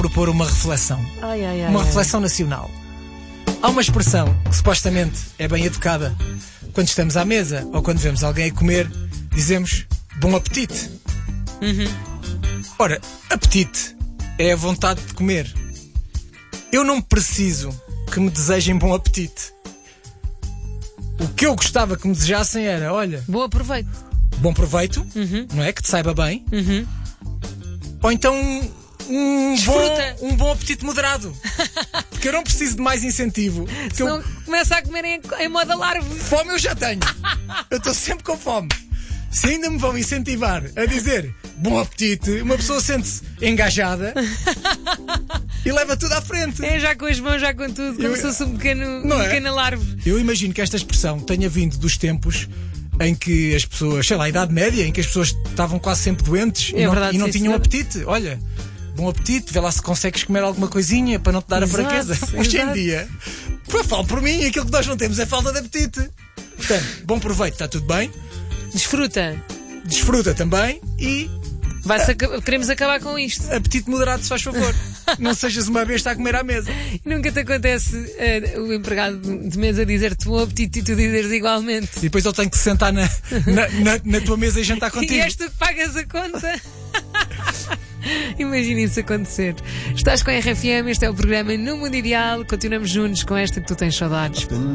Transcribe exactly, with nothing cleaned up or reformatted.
propor uma reflexão. Ai, ai, ai, Uma ai. reflexão nacional. Há uma expressão que supostamente é bem educada. Quando estamos à mesa ou quando vemos alguém a comer, dizemos bom apetite. Uhum. Ora, apetite é a vontade de comer. Eu não preciso que me desejem bom apetite. O que eu gostava que me desejassem era, olha, Bom aproveito. bom proveito, Uhum. não é? Que te saiba bem. Uhum. Ou então um Desfruta. bom, um bom apetite moderado. Porque eu não preciso de mais incentivo. Porque eu, Senão começa a comer em, em modo alarve. fome eu já tenho. Eu estou sempre com fome. Se ainda me vão incentivar a dizer bom apetite, uma pessoa sente-se engajada e leva tudo à frente. É, já com as mãos, já com tudo, como Eu- se fosse um pequeno, Não um é? pequeno alarve. Eu imagino que esta expressão tenha vindo dos tempos em que as pessoas, sei lá, a Idade Média, em que as pessoas estavam quase sempre doentes É e não, verdade, e não sim, tinham senhora. apetite. Olha, bom apetite, vê lá se consegues comer alguma coisinha para não te dar Exato, a fraqueza. Hoje em exato. dia, pô, falo por mim, aquilo que nós não temos é falta de apetite. Portanto, bom proveito, está tudo bem, Desfruta. desfruta também e Vai-se aca- Queremos acabar com isto. apetite moderado, se faz favor. Não sejas uma besta a comer à mesa. E nunca te acontece eh, o empregado de mesa dizer-te bom apetite e tu dizeres igualmente. E depois ele tem que se sentar na, na, na- na tua mesa e jantar contigo. E és tu que pagas a conta. Imagina isso acontecer. Estás com a R F M, este é o programa No Mundo Ideal. Continuamos juntos com esta que tu tens saudades.